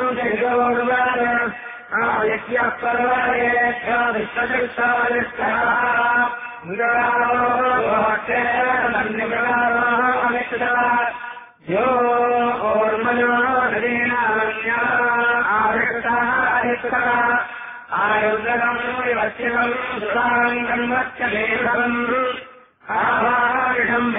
यज्ञः पर्वरेभ्यो विश्वचक्षादिष्टः यो ओर्मयो नदीनारण्या आयुक्तः आयुर्गम् विवच्यम् सुराङ्गम् वच्यमेधम् आभाषम्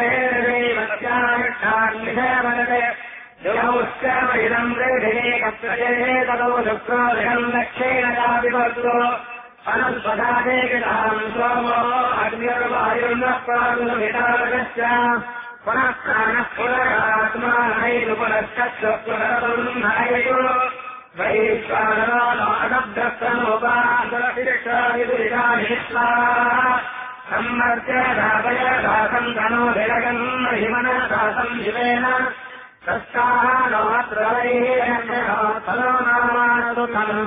विश्वभेदेवत्यायुष्ठान्निधे योश्चर्महिदम् रेधिने कत्रये ततो शुक्रोदयम् दक्षेण चापिबद्धो अनल्पदादेकिताम् सोमो अग्निर्वायुर्नः प्रागुलमितारकश्च पुनः प्राणः पुनरात्मा नैरुपुनश्च पुनरतम् नययो वैश्वानरादब्धस्तनोपादरशिक्षादिदुरितानिष्ला सम्मर्त्यदापयदासम् धनो विरगम् हिमनदासम् शिवेन तस्ताः नोत्रवैरन्यो नामानतु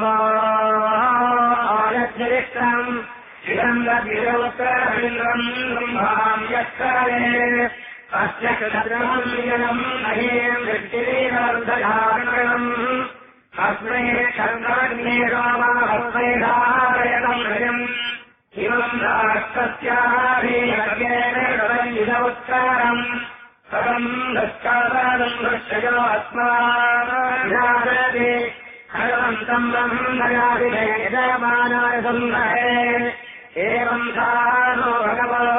तन्वायज्ञरिष्टम् इदम् गतिरोत्तरमिन्द्रम् ब्रह्माम् यत्करे अस्य क्षत्रम् जनम् महीम् वृत्तिरीवर्धयारणम् अस्मै शर्माग्ने रामाहस्मैधारयतम् हरिम् इमम् राष्ट्रस्याभियज्ञेन तदम् दश्चादम् दृश्ययो अस्मादे हरवन्तम् ब्रह्मयादिने यजमानाय सन्नहे एवम् सा नो भगवो